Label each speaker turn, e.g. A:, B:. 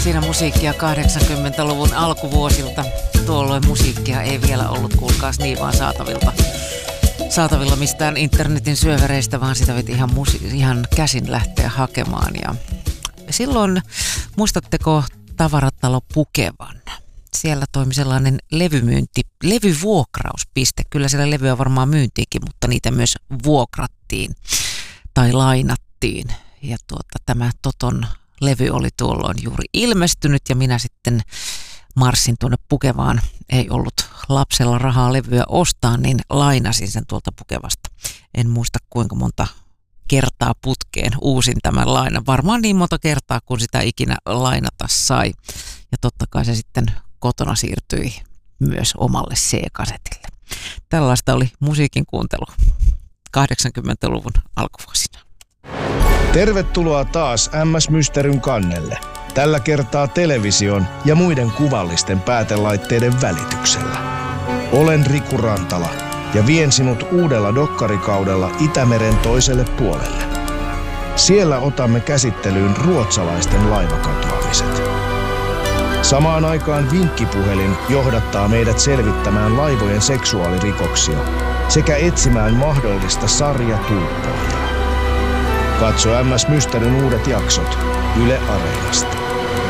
A: Siinä musiikkia 80-luvun alkuvuosilta. Tuolloin musiikkia ei vielä ollut, kuulkaas, niin vaan saatavilla mistään internetin syövereistä, vaan sitä piti ihan käsin lähteä hakemaan. Ja silloin, muistatteko tavaratalo Pukevan? Siellä toimi sellainen levyvuokrauspiste. Kyllä siellä levyä varmaan myyntiinkin, mutta niitä myös vuokrattiin tai lainattiin. Ja tämä Toton levy oli tuolloin juuri ilmestynyt ja minä sitten marssin tuonne Pukevaan. Ei ollut lapsella rahaa levyä ostaa, niin lainasin sen tuolta Pukevasta. En muista kuinka monta kertaa putkeen uusin tämän lainan. Varmaan niin monta kertaa, kun sitä ikinä lainata sai. Ja totta kai se sitten kotona siirtyi myös omalle C-kasetille. Tällaista oli musiikin kuuntelu 80-luvun alkuvuosina.
B: Tervetuloa taas MS Mysteryn kannelle. Tällä kertaa television ja muiden kuvallisten päätelaitteiden välityksellä. Olen Riku Rantala ja vien sinut uudella dokkarikaudella Itämeren toiselle puolelle. Siellä otamme käsittelyyn ruotsalaisten laivakatoamiset. Samaan aikaan vinkkipuhelin johdattaa meidät selvittämään laivojen seksuaalirikoksia sekä etsimään mahdollista sarjatuuppoajaa. Katso MS Mysteryn uudet jaksot Yle Areenasta.